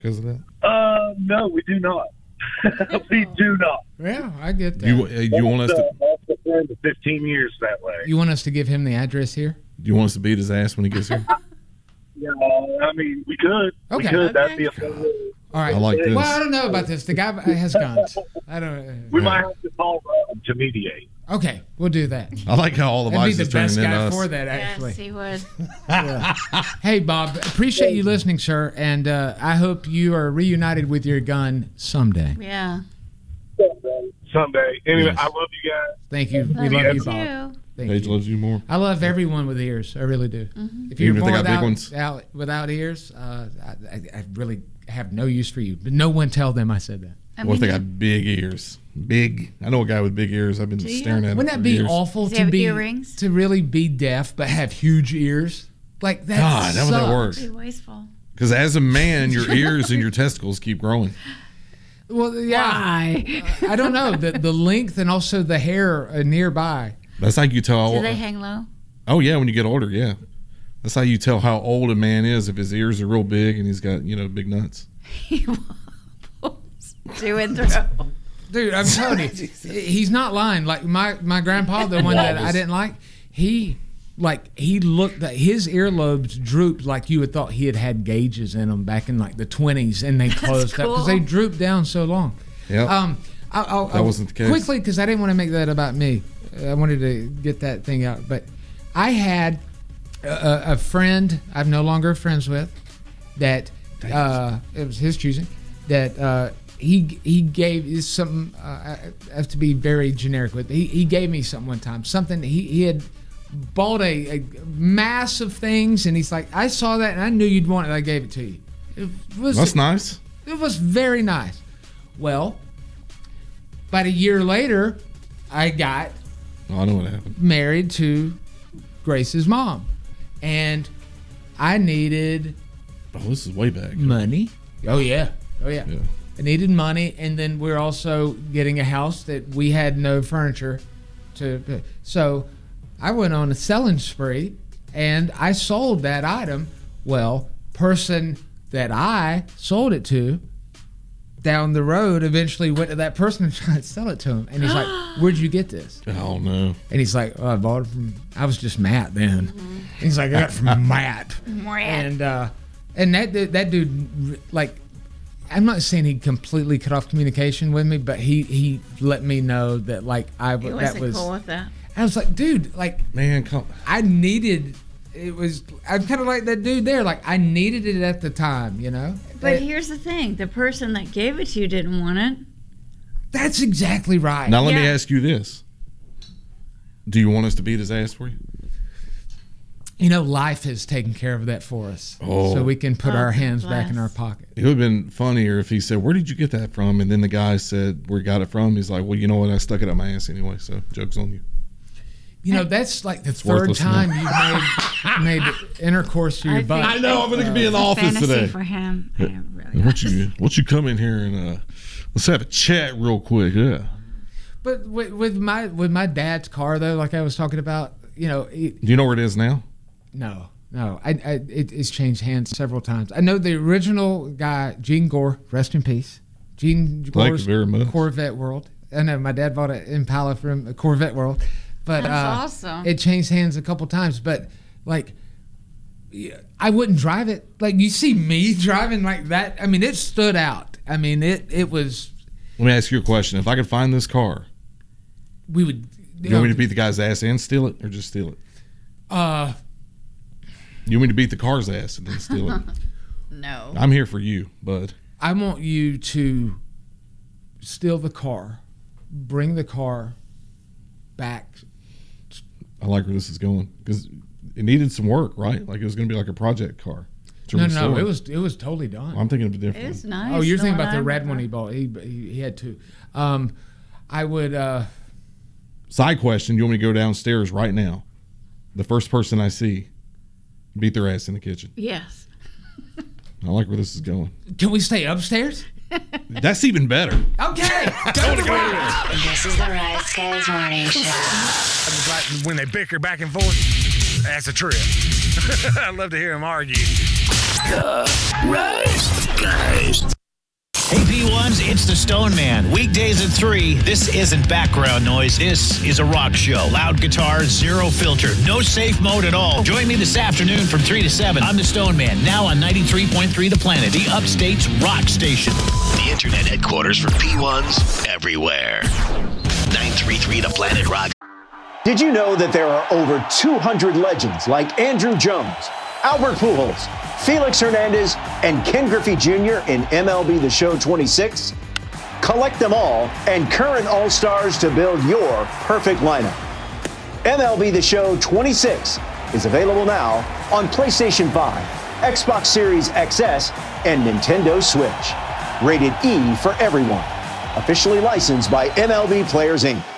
because of that? No, we do not. We do not. Yeah, I get that. You want us to? That's the friend of 15 years that way. You want us to give him the address here? Do you want us to beat his ass when he gets here? Yeah, I mean, we could. Okay. We could. That'd be a All right. I like this. Well, I don't know about this. The guy has guns. I don't. We might have to call to mediate. Okay, we'll do that. I like how all the That'd be vices the turning best into guy us. for that, actually. Yes, he would. Yeah. Hey, Bob, appreciate you listening, sir, and I hope you are reunited with your gun someday. Yeah. Someday. Anyway, Yes. I love you guys. Thank you. We love you, Bob. Thank Paige you. loves you more. I love everyone with ears. I really do. If Even you're if they born got big ones? without ears, I really have no use for you. But no one tell them I said that. What if they got big ears? Big. I know a guy with big ears. I've been staring at him. Wouldn't that for be years. awful Does he to have be earrings? to really be deaf but have huge ears? Like that. God, how would that sucks. work? Be wasteful. Because as a man, your ears and your testicles keep growing. Well, yeah. Why? I don't know the length and also the hair nearby. That's how you tell. Do they hang low? Oh yeah, when you get older, yeah. That's how you tell how old a man is if his ears are real big and he's got big nuts. He wobbles to and throw. Dude, I'm telling you, he's not lying. Like my grandpa, the one that I didn't like, he looked that his earlobes drooped like you would thought he had gauges in them back in like the 20s, and they closed up because they drooped down so long. Yeah. That wasn't the case. Quickly, because I didn't want to make that about me. I wanted to get that thing out. But I had a friend I'm no longer friends with that it was his choosing that he gave something. I have to be very generic with. He gave me something one time. Something he had bought a mass of things, and he's like, I saw that and I knew you'd want it. I gave it to you. That's nice. It was very nice. Well, about a year later, I got I know what happened. married to Grace's mom, and I needed Oh, this is way back. money. Oh yeah. Yeah. I needed money, and then we're also getting a house that we had no furniture to. So I went on a selling spree, and I sold that item. Well, person that I sold it to down the road eventually went to that person and tried to sell it to him, and he's like, "Where'd you get this?" Oh no. And he's like, "Oh, I bought it from." I was just Matt then. And he's like, "I got it from Matt." And that dude, like, I'm not saying he completely cut off communication with me, but he let me know that like He wasn't cool with that. I was like, dude, like, Man, come. I needed. It was. I'm kind of like that dude there. Like, I needed it at the time, you know. But here's the thing: the person that gave it to you didn't want it. That's exactly right. Now let me ask you this: do you want us to beat his ass for you? You know, life has taken care of that for us, so we can put our hands back in our pocket. It would have been funnier if he said, "Where did you get that from?" And then the guy said, "Where he got it from?" He's like, "Well, you know what? I stuck it up my ass anyway, so joke's on you." You know, that's like the third worthless time you've made intercourse to your butt. I know. I'm going to be in the office Fantasy today. for him. I really Won't you come in here and let's have a chat real quick? Yeah. But with my dad's car though, like I was talking about, you know, Do you know where it is now? no, it's changed hands several times. I know the original guy, Gene Gore, rest in peace. Gene Gore's very much. Corvette World. I know my dad bought an Impala from Corvette World, but That's awesome. It changed hands a couple times. But like, I wouldn't drive it. Like, you see me driving like that. I mean, it stood out. I mean, it was. Let me ask you a question. If I could find this car, We would. you want me to beat the guy's ass and steal it, or just steal it? You want me to beat the car's ass and then steal it? No. I'm here for you, bud. I want you to steal the car, bring the car back. I like where this is going because it needed some work, right? Like it was going to be like a project car. to No, restore it was totally done. I'm thinking of a different. It's nice. Oh, you're thinking the about the one I red one he remember. bought. He had two. I would. Side question: you want me to go downstairs right now? The first person I see, beat their ass in the kitchen. Yes. I like where this is going. Can we stay upstairs? That's even better. Okay. Go to This is the Rise Guys Morning Show. I just like when they bicker back and forth. That's a trip. I love to hear them argue. The Rise Guys. Hey P1s, it's the Stone Man. Weekdays at 3. This isn't background noise. This is a rock show. Loud guitars, zero filter, no safe mode at all. Join me this afternoon from 3 to 7. I'm the Stone Man, now on 93.3 The Planet, the Upstate's rock station. The internet headquarters for P1s everywhere. 933 The Planet Rock. Did you know that there are over 200 legends like Andrew Jones, Albert Pujols, Felix Hernandez, and Ken Griffey Jr. in MLB The Show 26? Collect them all and current All-Stars to build your perfect lineup. MLB The Show 26 is available now on PlayStation 5, Xbox Series XS, and Nintendo Switch. Rated E for everyone. Officially licensed by MLB Players, Inc.